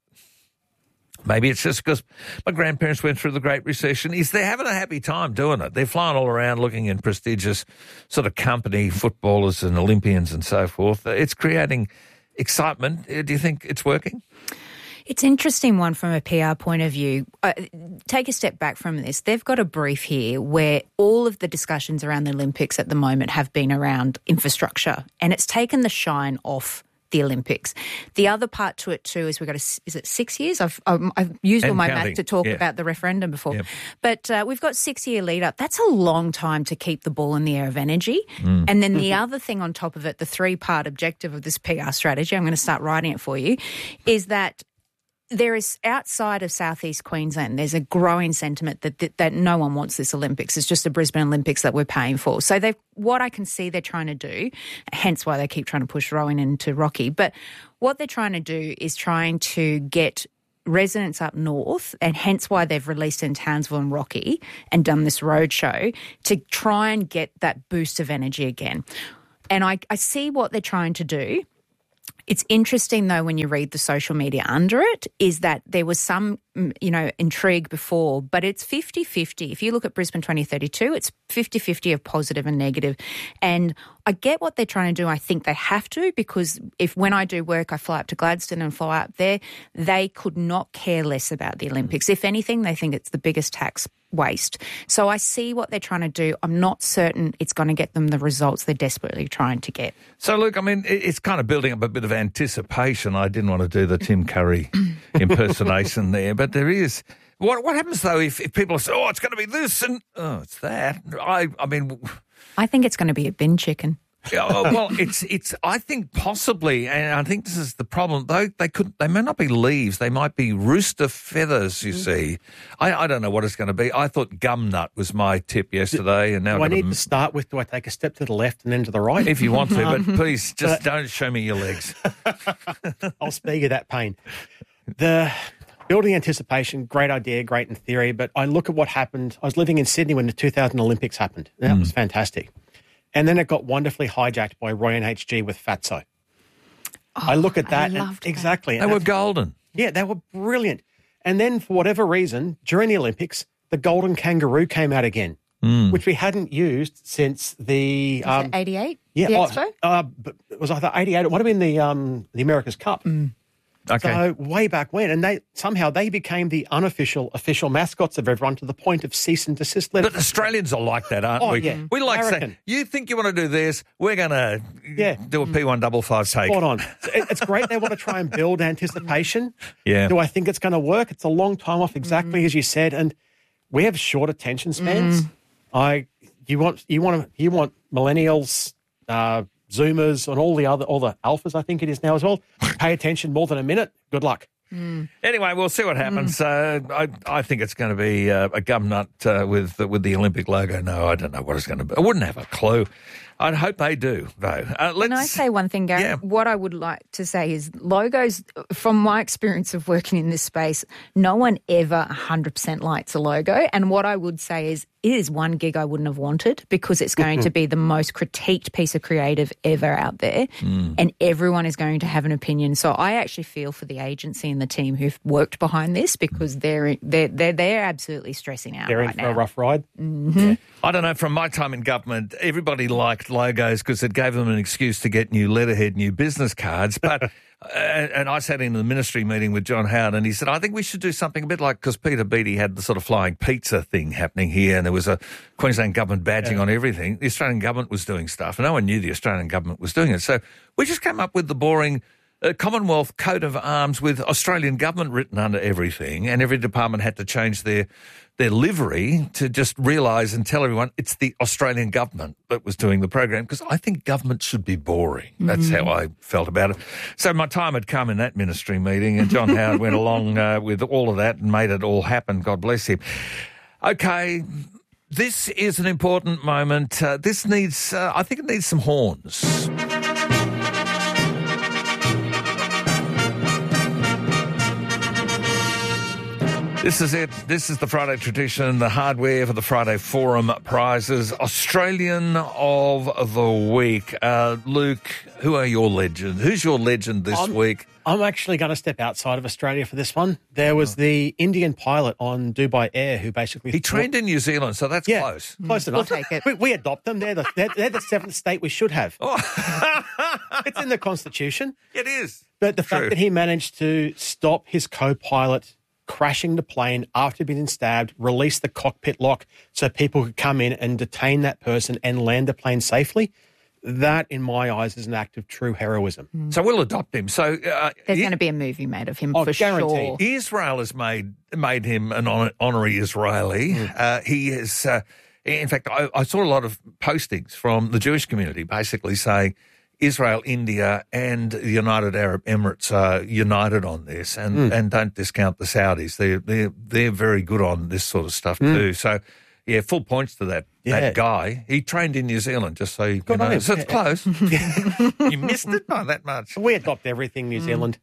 maybe it's just because my grandparents went through the Great Recession, is they're having a happy time doing it. They're flying all around looking in prestigious sort of company, footballers and Olympians and so forth. It's creating excitement. Do you think it's working? It's an interesting one from a P R point of view. Uh, take a step back from this. They've got a brief here where all of the discussions around the Olympics at the moment have been around infrastructure, and it's taken the shine off the Olympics. The other part to it too is we've got, a, is it six years? I've, um, I've used And all my counting. math to talk Yeah. about the referendum before. Yep. But uh, we've got six-year lead up. That's a long time to keep the ball in the air of energy. Mm. And then the other thing on top of it, the three-part objective of this P R strategy, I'm going to start writing it for you, is that there is, outside of southeast Queensland, there's a growing sentiment that, that that no one wants this Olympics. It's just the Brisbane Olympics that we're paying for. So they, what I can see they're trying to do, hence why they keep trying to push Rowan into Rocky, but what they're trying to do is trying to get residents up north, and hence why they've released in Townsville and Rocky and done this roadshow to try and get that boost of energy again. And I, I see what they're trying to do. It's interesting, though, when you read the social media under it, is that there was some, you know, intrigue before, but it's fifty-fifty. If you look at Brisbane twenty thirty-two, it's fifty-fifty of positive and negative. And I get what they're trying to do. I think they have to, because if when I do work, I fly up to Gladstone and fly up there, they could not care less about the Olympics. If anything, they think it's the biggest tax waste. So I see what they're trying to do. I'm not certain it's going to get them the results they're desperately trying to get. So, look, I mean, it- it's kind of building up a bit of anticipation. I didn't want to do the Tim Curry impersonation there, but there is. What what happens, though, if, if people say, oh, it's going to be this and, oh, it's that? I, I mean... I think it's going to be a bin chicken. Yeah, oh, well, it's it's. I think possibly, and I think this is the problem. Though they could, they may not be leaves. They might be rooster feathers. You see, I, I don't know what it's going to be. I thought gum nut was my tip yesterday, and now Do I I've got need a- to start with, do I take a step to the left and then to the right? if you want to, but Um, please just but- don't show me your legs. I'll spare you that pain. The building anticipation, great idea, great in theory, but I look at what happened. I was living in Sydney when the two thousand Olympics happened. And that Mm. was fantastic. And then it got wonderfully hijacked by Roy N H G with Fatso. I look at that. and- loved that. exactly. They were golden. Yeah, they were brilliant. And then for whatever reason, during the Olympics, the golden kangaroo came out again, Mm. which we hadn't used since the... Was it eighty-eight? Yeah, the oh, Expo? uh, but it was either eighty-eight. It might have been the um, the America's Cup. Okay. So way back when, and they somehow they became the unofficial official mascots of everyone to the point of cease and desist letters. But Australians are like that, aren't Oh, we? yeah. We like saying, American. you think you want to do this, we're going to Yeah. do a P one double five take. Spot on. So it- It's great they want to try and build anticipation. Yeah. Do I think it's going to work? It's a long time off, exactly as you said, and we have short attention spans. I you want you want you want millennials, uh, Zoomers, and all the other all the alphas. I think it is now as well. Pay attention more than a minute. Good luck. Anyway, we'll see what happens. Uh, I, I think it's going to be uh, a gum nut uh, with with the Olympic logo. No, I don't know what it's going to be. I wouldn't have a clue. I'd hope they do, though. Uh, let's, Can I say one thing, Gary? Yeah. What I would like to say is logos, from my experience of working in this space, no one ever one hundred percent likes a logo. And what I would say is it is one gig I wouldn't have wanted, because it's going to be the most critiqued piece of creative ever out there. Mm. And everyone is going to have an opinion. So I actually feel for the agency and the team who've worked behind this, because they're they're they're, they're absolutely stressing out They're right in for now. a rough ride. Mhm. I don't know, from my time in government, everybody liked logos because it gave them an excuse to get new letterhead, new business cards. But uh, and I sat in the ministry meeting with John Howard, and he said, I think we should do something a bit like, because Peter Beattie had the sort of flying pizza thing happening here, and there was a Queensland government badging Yeah. on everything. The Australian government was doing stuff, and no one knew the Australian government was doing it. So we just came up with the boring uh, Commonwealth coat of arms with Australian government written under everything, and every department had to change their their livery to just realise and tell everyone it's the Australian government that was doing the program, because I think government should be boring. That's Mm-hmm. how I felt about it. So my time had come in that ministry meeting, and John Howard went along uh, with all of that and made it all happen. God bless him. Okay, this is an important moment. Uh, this needs, uh, I think it needs some horns. This is it. This is the Friday tradition, the hardware for the Friday Forum prizes. Australian of the Week. Uh, Luke, who are your legends? Who's your legend this I'm, week? I'm actually going to step outside of Australia for this one. There was the Indian pilot on Dubai Air who basically... He trained in New Zealand, so that's yeah, close. Close enough. We'll take it. We, we adopt them. They're the, they're, they're the seventh state we should have. It's in the Constitution. It is. But the True. fact that he managed to stop his co-pilot crashing the plane after being stabbed, release the cockpit lock so people could come in and detain that person and land the plane safely, that, in my eyes, is an act of true heroism. So we'll adopt him. So uh, There's he- going to be a movie made of him Oh, for guaranteed. sure. Israel has made made him an hon- honorary Israeli. Uh, he is, uh, in fact, I, I saw a lot of postings from the Jewish community basically saying Israel, India, and the United Arab Emirates are united on this, and, Mm. and don't discount the Saudis. They're they're they're very good on this sort of stuff Mm. too. So. Yeah, full points to that Yeah. that guy. He trained in New Zealand, just so you Good know. on him. So it's close. You missed it by that much. We adopt everything New Zealand.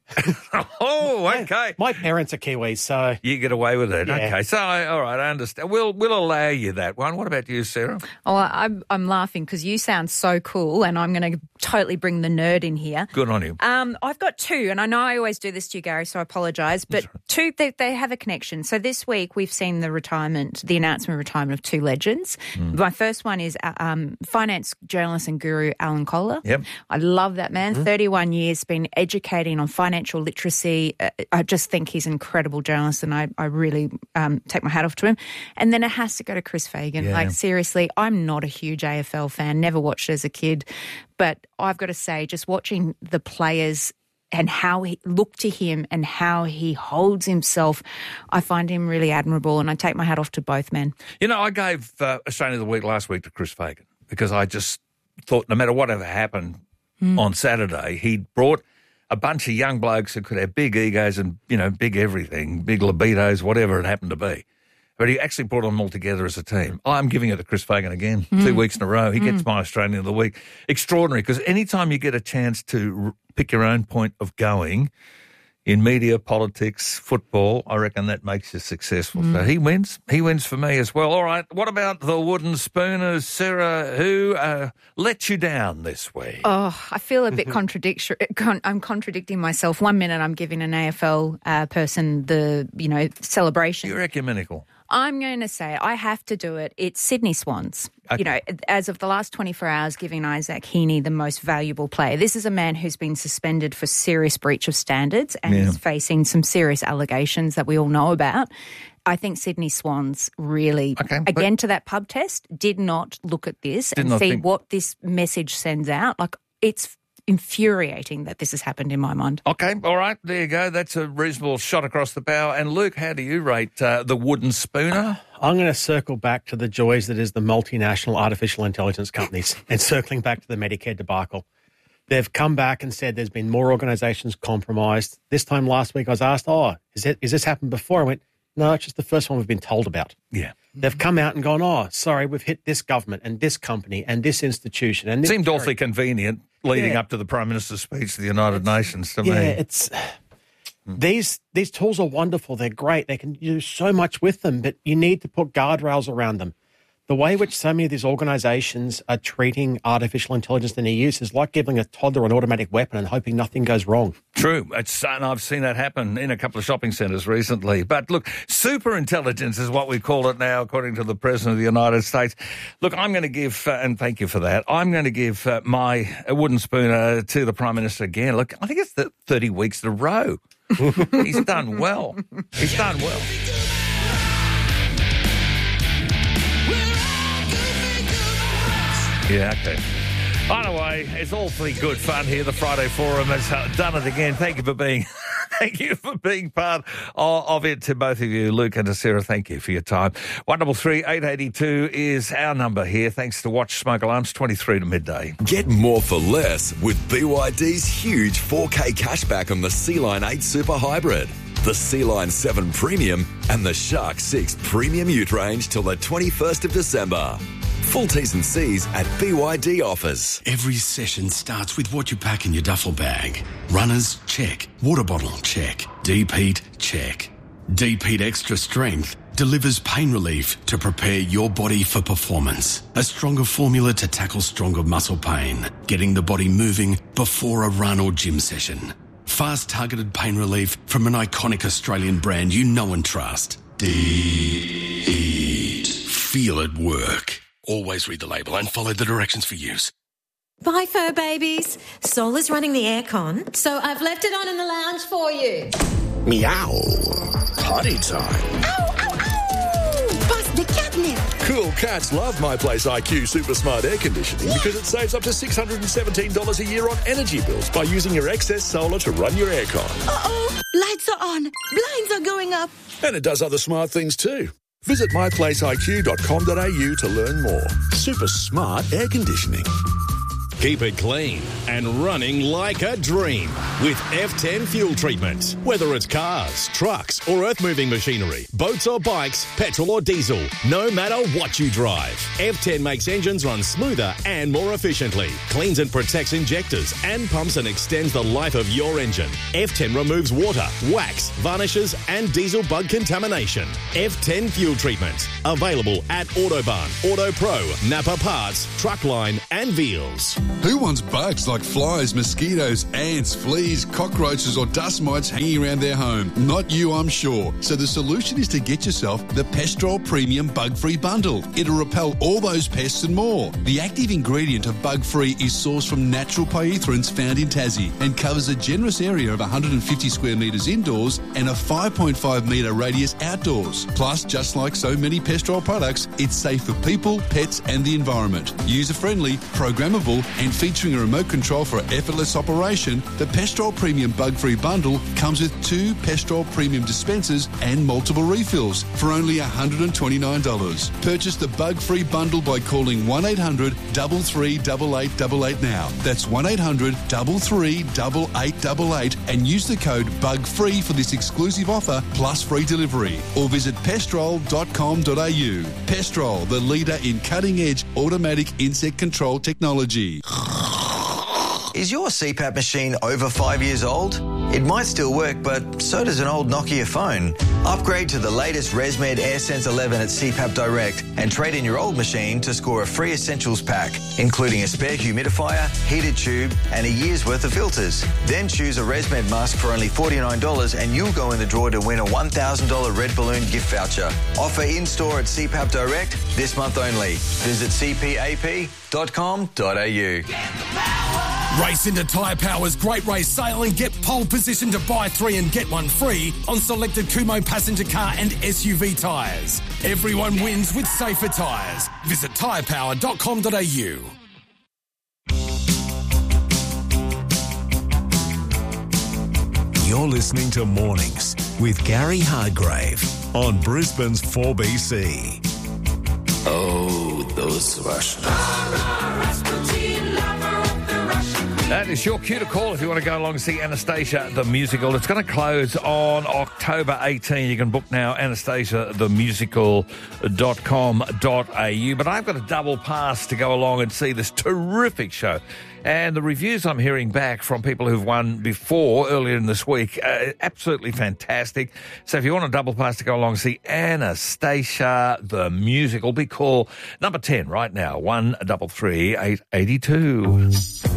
Oh, okay. My parents are Kiwis, so... You get away with it. Yeah. Okay. So, all right, I understand. We'll we'll allow you that one. What about you, Sarah? Oh, I'm, I'm laughing because you sound so cool, and I'm going to totally bring the nerd in here. Good on you. Um, I've got two, and I know I always do this to you, Gary, so I apologise, but two, they, they have a connection. So this week we've seen the retirement, the announcement of retirement of two legends. Mm. My first one is uh, um, finance journalist and guru Alan Kohler. Yep. I love that man. Mm-hmm. thirty-one years, been educating on financial literacy. Uh, I just think he's an incredible journalist, and I, I really um, take my hat off to him. And then it has to go to Chris Fagan. Yeah. Like, seriously, I'm not a huge A F L fan, never watched it as a kid. But I've got to say, just watching the players and how he look to him and how he holds himself, I find him really admirable, and I take my hat off to both men. You know, I gave uh, Australian of the Week last week to Chris Fagan because I just thought no matter whatever happened Mm. on Saturday, he brought a bunch of young blokes who could have big egos and, you know, big everything, big libidos, whatever it happened to be. But he actually brought them all together as a team. I'm giving it to Chris Fagan again, Mm. two weeks in a row. He Mm. gets my Australian of the Week. Extraordinary, because anytime you get a chance to r- pick your own point of going in media, politics, football, I reckon that makes you successful. Mm. So he wins. He wins for me as well. All right, what about the wooden spooners, Sarah, who uh, let you down this week? Oh, I feel a bit contradiction. Con- I'm contradicting myself. One minute I'm giving an A F L uh, person the, you know, celebration. You're ecumenical. I'm going to say I have to do it. It's Sydney Swans. Okay. You know, as of the last twenty-four hours, giving Isaac Heaney the most valuable player. This is a man who's been suspended for serious breach of standards and Yeah. is facing some serious allegations that we all know about. I think Sydney Swans really, Okay, but- again, to that pub test, did not look at this Did and not see think- what this message sends out. Like, it's infuriating that this has happened in my mind. Okay, all right, there you go. That's a reasonable shot across the bow. And Luke, how do you rate uh, the wooden spooner? I'm going to circle back to the joys that is the multinational artificial intelligence companies and circling back to the Medicare debacle. They've come back and said there's been more organisations compromised. This time last week I was asked, oh, is, it, is this happened before? I went, no, it's just the first one we've been told about. Yeah. They've come out and gone, oh, sorry, we've hit this government and this company and this institution. And this Seemed awfully convenient leading Yeah. up to the Prime Minister's speech to the United Nations to Yeah, me. it's these these tools are wonderful. They're great. They can do so much with them, but you need to put guardrails around them. The way which so many of these organisations are treating artificial intelligence in their use is like giving a toddler an automatic weapon and hoping nothing goes wrong. True. It's, and I've seen that happen in a couple of shopping centres recently. But look, super intelligence is what we call it now, according to the President of the United States. Look, I'm going to give, uh, and thank you for that, I'm going to give uh, my wooden spooner to the Prime Minister again. Look, I think it's the thirty weeks in a row. He's done well. He's done well. Yeah, okay. By the way, it's awfully good fun here. The Friday Forum has uh, done it again. Thank you for being, thank you for being part of, of it. To both of you, Luke and to Sarah, thank you for your time. One double three eight eighty two is our number here. Thanks to Watch Smoke Alarms, twenty three to midday. Get more for less with B Y D's huge four K cashback on the Sea Line eight Super Hybrid, the Sea Line seven Premium, and the Shark six Premium Ute range till the twenty-first of December. Full T's and C's at B Y D offers. Every session starts with what you pack in your duffel bag. Runners, check. Water bottle, check. Deep heat, check. Deep-Heat Extra Strength delivers pain relief to prepare your body for performance. A stronger formula to tackle stronger muscle pain, getting the body moving before a run or gym session. Fast targeted pain relief from an iconic Australian brand you know and trust. Deep-Heat. Feel it work. Always read the label and follow the directions for use. Bye, fur babies. Sol is running the aircon, so I've left it on in the lounge for you. Meow. Potty time. Ow, ow, ow! Bust the catnip. Cool cats love My Place I Q Super Smart Air Conditioning because it saves up to six hundred seventeen dollars a year on energy bills by using your excess solar to run your aircon. Uh-oh, lights are on, blinds are going up. And it does other smart things too. Visit my place I Q dot com dot a u to learn more. Super smart air conditioning. Keep it clean and running like a dream with F ten fuel treatment. Whether it's cars, trucks or earth-moving machinery, boats or bikes, petrol or diesel, no matter what you drive, F ten makes engines run smoother and more efficiently, cleans and protects injectors and pumps and extends the life of your engine. F ten removes water, wax, varnishes and diesel bug contamination. F ten fuel treatment. Available at Autobarn, Auto Pro, Napa Parts, Truckline and Veals. Who wants bugs like flies, mosquitoes, ants, fleas, cockroaches or dust mites hanging around their home? Not you, I'm sure. So the solution is to get yourself the Pestrol Premium Bug-Free Bundle. It'll repel all those pests and more. The active ingredient of Bug-Free is sourced from natural pyrethroids found in Tassie and covers a generous area of one hundred fifty square metres indoors and a five point five metre radius outdoors. Plus, just like so many Pestrol products, it's safe for people, pets and the environment. User-friendly, programmable and featuring a remote control for effortless operation, the Pestrol Premium Bug-Free Bundle comes with two Pestrol Premium dispensers and multiple refills for only one hundred twenty-nine dollars. Purchase the Bug-Free Bundle by calling one eight hundred, three three eight, eight eight eight now. That's one eight hundred, three three eight, eight eight eight and use the code BUGFREE for this exclusive offer plus free delivery. Or visit pestrol dot com dot a u. Pestrol, the leader in cutting-edge automatic insect control technology. Is your C PAP machine over five years old? It might still work, but so does an old Nokia phone. Upgrade to the latest ResMed AirSense eleven at C PAP Direct and trade in your old machine to score a free essentials pack, including a spare humidifier, heated tube and a year's worth of filters. Then choose a ResMed mask for only forty-nine dollars and you'll go in the draw to win a one thousand dollars Red Balloon gift voucher. Offer in-store at C PAP Direct this month only. Visit c p a p dot com dot a u. Race into Tyre Power's Great Race Sale and get pole position to buy three and get one free on selected Kumo passenger car and S U V tyres. Everyone wins with safer tyres. Visit tyre power dot com dot a u. You're listening to Mornings with Gary Hargrave on Brisbane's four B C. Oh, those Russians. That is your cue to call if you want to go along and see Anastasia the Musical. It's going to close on October eighteenth. You can book now, anastasia the musical dot com dot a u. But I've got a double pass to go along and see this terrific show. And the reviews I'm hearing back from people who've won before, earlier in this week, uh, absolutely fantastic. So if you want a double pass to go along and see Anastasia the Musical, be call number ten right now, one double three eight eighty two.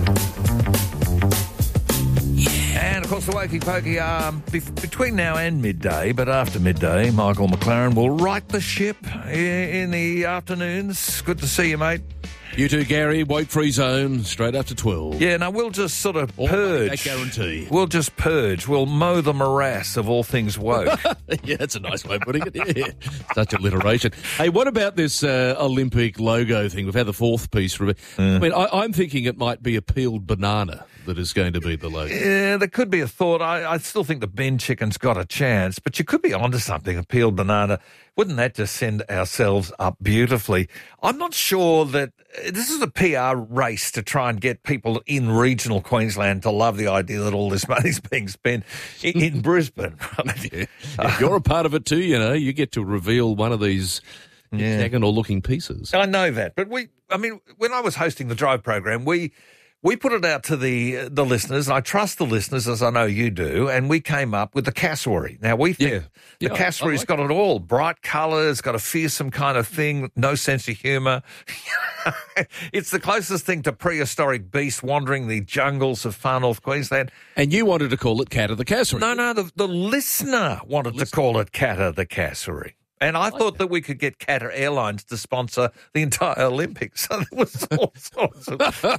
And, of course, the Wokey Pokey, um, be- between now and midday, but after midday, Michael McLaren will right the ship i- in the afternoons. Good to see you, mate. You too, Gary. Woke-free zone, straight after twelve. Yeah, no, we'll just sort of All purge. that guarantee. We'll just purge. We'll mow the morass of all things woke. Yeah, that's a nice way of putting it. Yeah. Such alliteration. Hey, what about this uh, Olympic logo thing? We've had the fourth piece. From it. Mm. I mean, I, I'm thinking it might be a peeled banana that is going to be the logo. Yeah, there could be a thought. I, I still think the Ben chicken's got a chance, but you could be onto something, a peeled banana. Wouldn't that just send ourselves up beautifully? I'm not sure that this is a P R race to try and get people in regional Queensland to love the idea that all this money's being spent in, in Brisbane. Yeah. If you're a part of it too, you know, you get to reveal one of these hexagonal-looking pieces. I know that, but we, I mean, when I was hosting the Drive program, we We put it out to the the listeners, and I trust the listeners as I know you do, and we came up with the cassowary. Now, we think Yeah. the Yeah, I- cassowary's I like got it all. Bright colours, got a fearsome kind of thing, no sense of humour. It's the closest thing to prehistoric beast wandering the jungles of far north Queensland. And you wanted to call it Cat of the Cassowary. No, no, the, the listener wanted to call it Cat of the Cassowary. And I thought that we could get Qatar Airlines to sponsor the entire Olympics. So there was all sorts of...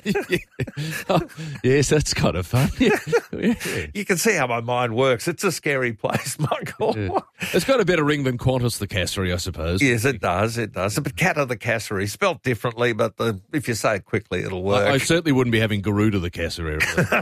Yes, that's kind of fun. You can see how my mind works. It's a scary place, Michael. Yeah. It's got a better ring than Qantas the Cassowary, I suppose. Yes, it does. It does. But Cat of the Cassowary, spelt differently, but the, if you say it quickly, it'll work. I, I certainly wouldn't be having Garuda the Cassowary.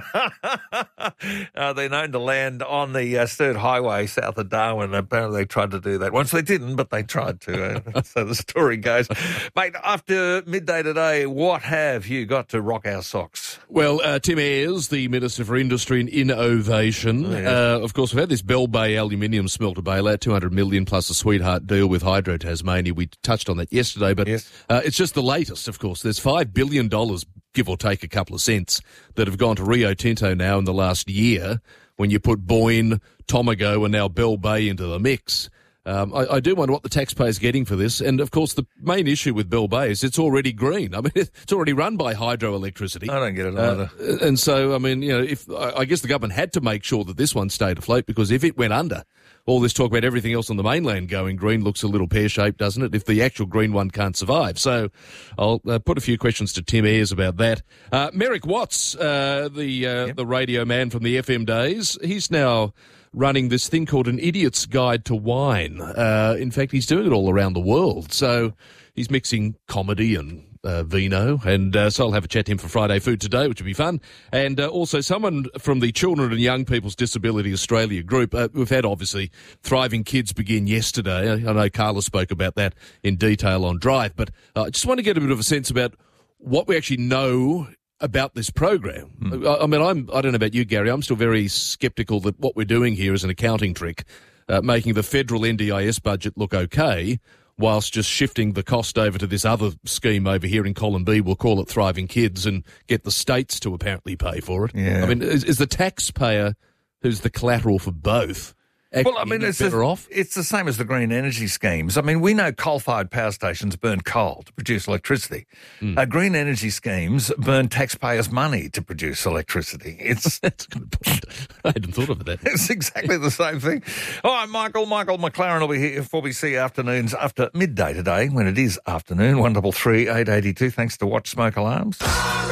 uh, they're known to land on the uh, Sturt Highway south of Darwin. Apparently they tried to do that once. They didn't, but they tried to. Uh, so the story goes. Mate, after midday today, what have you got to rock our socks? Well, uh, Tim Ayres, the Minister for Industry and Innovation, Oh, yeah. uh, of course, we've had this Bell Bay aluminium smelter bailout, two hundred million dollars plus a sweetheart deal with Hydro Tasmania. We touched on that yesterday, but Yes. uh, it's just the latest, of course. There's five billion dollars, give or take a couple of cents, that have gone to Rio Tinto now in the last year when you put Boyne, Tomago and now Bell Bay into the mix. Um, I, I do wonder what the taxpayer's getting for this. And, of course, the main issue with Bell Bay is it's already green. I mean, it's already run by hydroelectricity. I don't get it Uh, either. and so, I mean, you know, if I I guess the government had to make sure that this one stayed afloat, because if it went under, all this talk about everything else on the mainland going green looks a little pear-shaped, doesn't it, if the actual green one can't survive? So I'll uh, put a few questions to Tim Ayres about that. Uh, Merrick Watts, uh, the uh, Yep. the radio man from the F M days, he's now running this thing called An Idiot's Guide to Wine. Uh, in fact, he's doing it all around the world. So he's mixing comedy and uh, vino. And uh, so I'll have a chat to him for Friday Food Today, which will be fun. And uh, also someone from the Children and Young People's Disability Australia group. Uh, we've had, obviously, Thriving Kids begin yesterday. I know Carla spoke about that in detail on Drive. But uh, I just want to get a bit of a sense about what we actually know about this program. Hmm. I, I mean, I'm, I don't know about you, Gary. I'm still very sceptical that what we're doing here is an accounting trick, uh, making the federal N D I S budget look okay, whilst just shifting the cost over to this other scheme over here in column B. We'll call it Thriving Kids, and get the states to apparently pay for it. Yeah. I mean, is, is the taxpayer, who's the collateral for both, Well, I mean, it's, better a- off? it's the same as the green energy schemes. I mean, we know coal-fired power stations burn coal to produce electricity. Hmm. Uh, green energy schemes burn taxpayers' money to produce electricity. It's That's a good point. I hadn't thought of that. It's exactly the same thing. All right, Michael. Michael McLaren will be here for four B C afternoons after midday today, when it is afternoon, one double three eight eighty two. Thanks to Watch Smoke Alarms.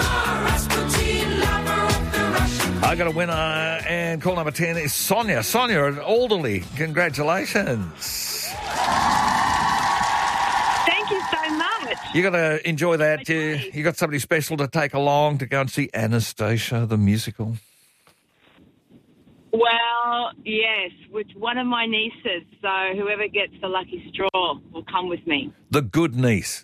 I got a winner, and call number ten is Sonia. Sonia at Alderley. Congratulations. Thank you so much. You got to enjoy that. You, you got somebody special to take along to go and see Anastasia, the musical. Well, yes, with one of my nieces. So whoever gets the lucky straw will come with me. The good niece.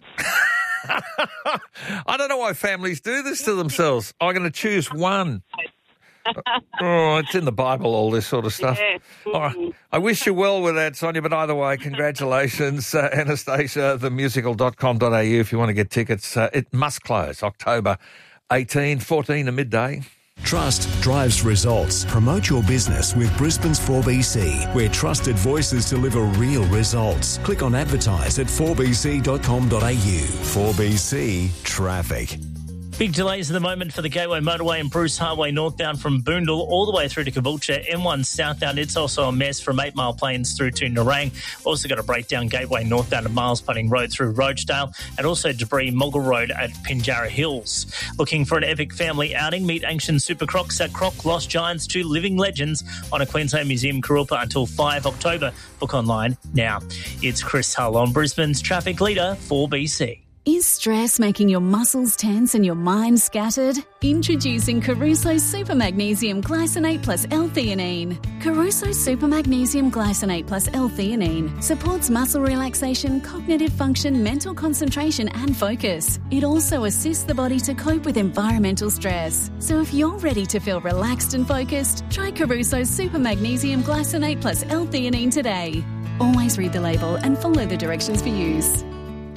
I don't know why families do this to themselves. I'm going to choose one. Oh, it's in the Bible, all this sort of stuff. Yeah. All right. I wish you well with that, Sonia, but either way, congratulations. Uh, Anastasia, the musical dot com dot a u if you want to get tickets. Uh, it must close October eighteenth, fourteen to midday. Trust drives results. Promote your business with Brisbane's four B C, where trusted voices deliver real results. Click on advertise at four b c dot com dot a u. four B C Traffic. Big delays at the moment for the Gateway Motorway and Bruce Highway northbound from Boondall all the way through to Caboolture. M one southbound, it's also a mess from eight Mile Plains through to Nerang. Also got a breakdown Gateway northbound of Miles Putting Road through Rochedale, and also debris Mogul Road at Pinjarra Hills. Looking for an epic family outing? Meet ancient super crocs at Croc Lost Giants, two living legends on a Queensland Museum Kurilpa until the fifth of October. Book online now. It's Chris Hull on Brisbane's Traffic Leader, four B C. Is stress making your muscles tense and your mind scattered? Introducing Caruso Super Magnesium Glycinate plus L-theanine. Caruso Super Magnesium Glycinate plus L-theanine supports muscle relaxation, cognitive function, mental concentration and focus. It also assists the body to cope with environmental stress. So if you're ready to feel relaxed and focused, try Caruso Super Magnesium Glycinate plus L-theanine today. Always read the label and follow the directions for use.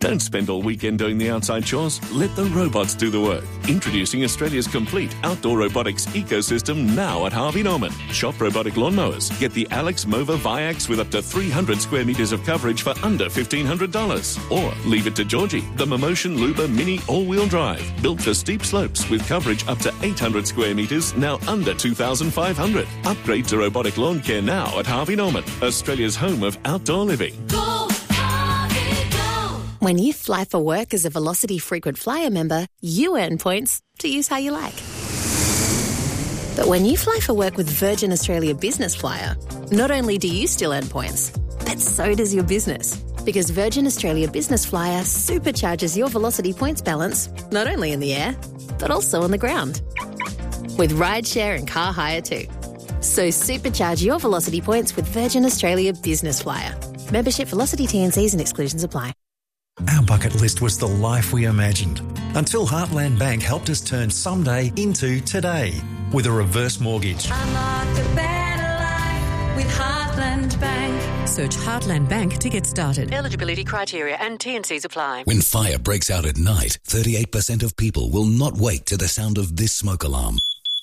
Don't spend all weekend doing the outside chores. Let the robots do the work. Introducing Australia's complete outdoor robotics ecosystem now at Harvey Norman. Shop robotic lawnmowers. Get the Alex Mova Viax with up to three hundred square metres of coverage for under fifteen hundred dollars. Or leave it to Georgie, the Momotion Luba Mini all-wheel drive. Built for steep slopes with coverage up to eight hundred square metres, now under two thousand five hundred dollars. Upgrade to robotic lawn care now at Harvey Norman, Australia's home of outdoor living. Go, Harvey, go. When you fly for work as a Velocity frequent flyer member, you earn points to use how you like. But when you fly for work with Virgin Australia Business Flyer, not only do you still earn points, but so does your business. Because Virgin Australia Business Flyer supercharges your Velocity points balance, not only in the air, but also on the ground. With rideshare and car hire too. So supercharge your Velocity points with Virgin Australia Business Flyer. Membership, Velocity T N Cs and exclusions apply. Our bucket list was the life we imagined until Heartland Bank helped us turn someday into today with a reverse mortgage. Unlock a better life with Heartland Bank. Search Heartland Bank to get started. Eligibility criteria and T N Cs apply. When fire breaks out at night, thirty-eight percent of people will not wake to the sound of this smoke alarm.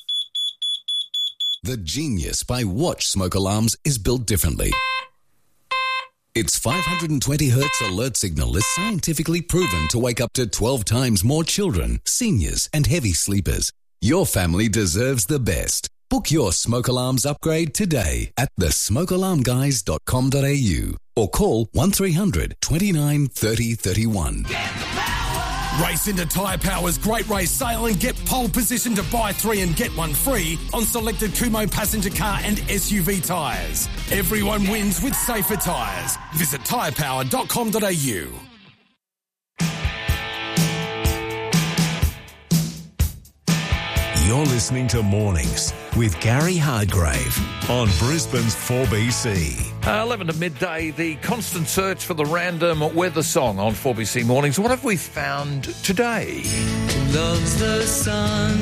The Genius by Watch smoke alarms is built differently. Its five hundred twenty hertz alert signal is scientifically proven to wake up to twelve times more children, seniors and heavy sleepers. Your family deserves the best. Book your smoke alarms upgrade today at the smoke alarm guys dot com dot a u or call one three hundred twenty-nine thirty thirty-one. Race into Tyre Power's Great Race Sale and get pole position to buy three and get one free on selected Kumo passenger car and S U V tyres. Everyone wins with safer tyres. Visit tyre power dot com dot a u. You're listening to Mornings with Gary Hardgrave on Brisbane's four B C. Uh, eleven to midday, the constant search for the random weather song on four B C Mornings. What have we found today? Loves the sun.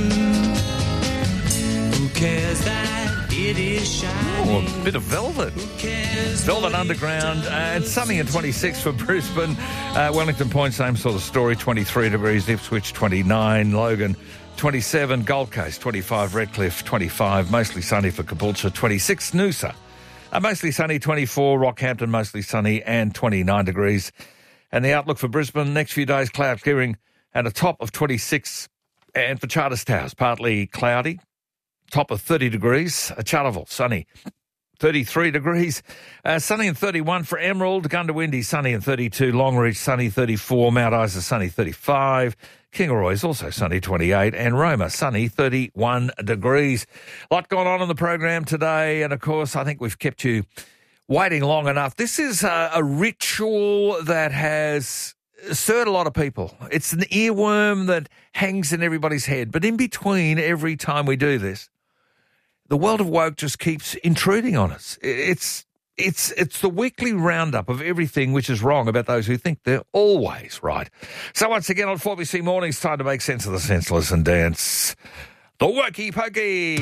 Who cares that it is shining? Oh, a bit of Velvet. Velvet Underground. Uh, it's sunny at twenty-six for Brisbane. Uh, Wellington Point, same sort of story. twenty-three degrees. Ipswich, twenty-nine. Logan, twenty-seven. Gold Coast, twenty-five. Redcliffe, twenty-five. Mostly sunny for Caboolture, twenty-six. Noosa, uh, mostly sunny, twenty-four. Rockhampton, mostly sunny and twenty-nine degrees. And the outlook for Brisbane, next few days, cloud clearing and a top of twenty-six. And for Charters Towers, partly cloudy, top of thirty degrees. Uh, Charterville, sunny, thirty-three degrees. Uh, sunny and thirty-one for Emerald. Gundawindi, sunny and thirty-two. Longreach, sunny, thirty-four. Mount Isa, sunny, thirty-five. Kingaroy is also sunny, twenty-eight. And Roma, sunny, thirty-one degrees. A lot going on in the program today. And, of course, I think we've kept you waiting long enough. This is a, a ritual that has stirred a lot of people. It's an earworm that hangs in everybody's head. But in between every time we do this, the world of woke just keeps intruding on us. It's it's it's the weekly roundup of everything which is wrong about those who think they're always right. So once again on four B C Mornings, time to make sense of the senseless and dance the wokey pokey.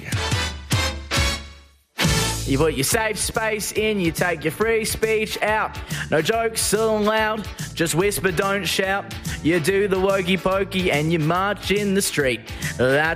You put your safe space in, you take your free speech out. No jokes, still loud, just whisper, don't shout. You do the wokey pokey and you march in the street. That's